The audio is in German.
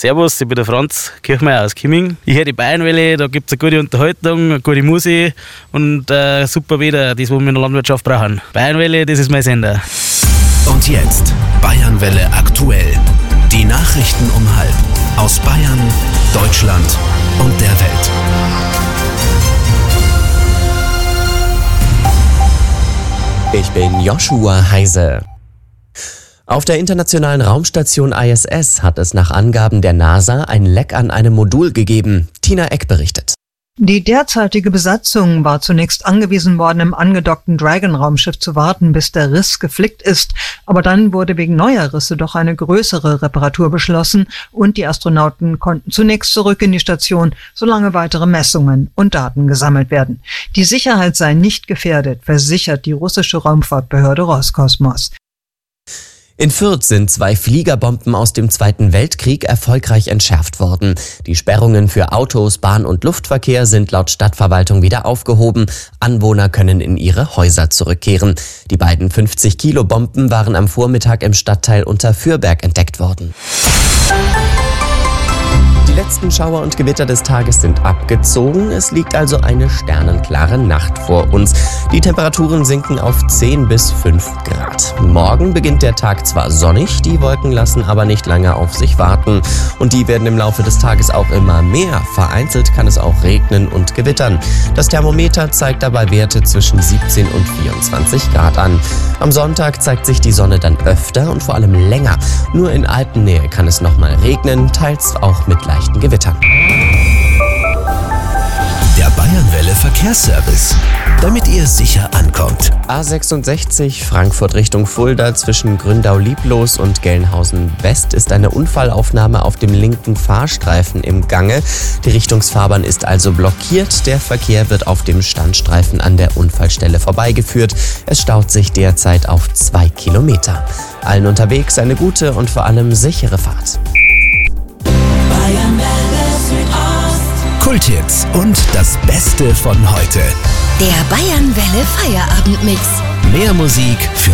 Servus, ich bin der Franz Kirchmeier aus Kimming. Ich höre die Bayernwelle, da gibt es eine gute Unterhaltung, eine gute Musik und super Wetter, das was wir in der Landwirtschaft brauchen. Bayernwelle, das ist mein Sender. Und jetzt Bayernwelle aktuell. Die Nachrichten um 12:30 aus Bayern, Deutschland und der Welt. Ich bin Joshua Heise. Auf der internationalen Raumstation ISS hat es nach Angaben der NASA ein Leck an einem Modul gegeben. Tina Eck berichtet. Die derzeitige Besatzung war zunächst angewiesen worden, im angedockten Dragon-Raumschiff zu warten, bis der Riss geflickt ist. Aber dann wurde wegen neuer Risse doch eine größere Reparatur beschlossen und die Astronauten konnten zunächst zurück in die Station, solange weitere Messungen und Daten gesammelt werden. Die Sicherheit sei nicht gefährdet, versichert die russische Raumfahrtbehörde Roskosmos. In Fürth sind 2 Fliegerbomben aus dem Zweiten Weltkrieg erfolgreich entschärft worden. Die Sperrungen für Autos, Bahn- und Luftverkehr sind laut Stadtverwaltung wieder aufgehoben. Anwohner können in ihre Häuser zurückkehren. Die beiden 50-Kilo-Bomben waren am Vormittag im Stadtteil Unterfürberg entdeckt worden. Die letzten Schauer und Gewitter des Tages sind abgezogen. Es liegt also eine sternenklare Nacht vor uns. Die Temperaturen sinken auf 10 bis 5 Grad. Morgen beginnt der Tag zwar sonnig, die Wolken lassen aber nicht lange auf sich warten. Und die werden im Laufe des Tages auch immer mehr. Vereinzelt kann es auch regnen und gewittern. Das Thermometer zeigt dabei Werte zwischen 17 und 24 Grad an. Am Sonntag zeigt sich die Sonne dann öfter und vor allem länger. Nur in Alpennähe kann es nochmal regnen, teils auch mit leichten Gewittern. Der Bayernwelle Verkehrsservice, damit ihr sicher ankommt. A66 Frankfurt Richtung Fulda zwischen Gründau-Lieblos und Gelnhausen West ist eine Unfallaufnahme auf dem linken Fahrstreifen im Gange. Die Richtungsfahrbahn ist also blockiert. Der Verkehr wird auf dem Standstreifen an der Unfallstelle vorbeigeführt. Es staut sich derzeit auf 2 Kilometer. Allen unterwegs eine gute und vor allem sichere Fahrt. Kulthits und das Beste von heute. Der Bayernwelle Feierabendmix. Mehr Musik für